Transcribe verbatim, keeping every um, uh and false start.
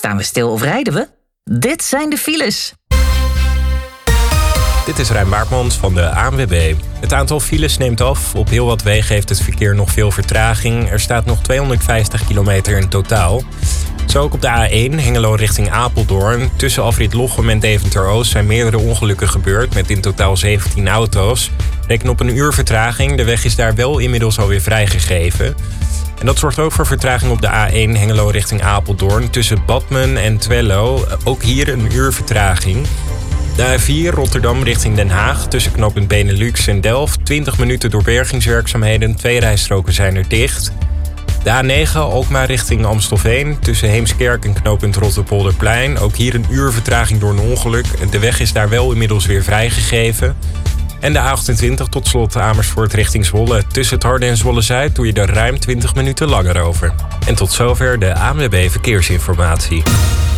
Staan we stil of rijden we? Dit zijn de files. Dit is Rijn Baartmans van de A N W B. Het aantal files neemt af. Op heel wat wegen heeft het verkeer nog veel vertraging. Er staat nog tweehonderdvijftig kilometer in totaal. Zo ook op de A één, Hengelo richting Apeldoorn. Tussen afrit Lochem en Deventer-Oost zijn meerdere ongelukken gebeurd... met in totaal zeventien auto's. Reken op een uur vertraging. De weg is daar wel inmiddels alweer vrijgegeven. En dat zorgt ook voor vertraging op de A één, Hengelo richting Apeldoorn... tussen Badmen en Twello. Ook hier een uur vertraging. De A vier, Rotterdam richting Den Haag, tussen knooppunt Benelux en Delft. twintig minuten door bergingswerkzaamheden, twee rijstroken zijn er dicht. De A negen, Alkmaar richting Amstelveen, tussen Heemskerk en knooppunt Rotterpolderplein. Ook hier een uur vertraging door een ongeluk. De weg is daar wel inmiddels weer vrijgegeven. En de A achtentwintig, tot slot Amersfoort richting Zwolle. Tussen het Harde en Zwolle-Zuid doe je er ruim twintig minuten langer over. En tot zover de A N W B Verkeersinformatie.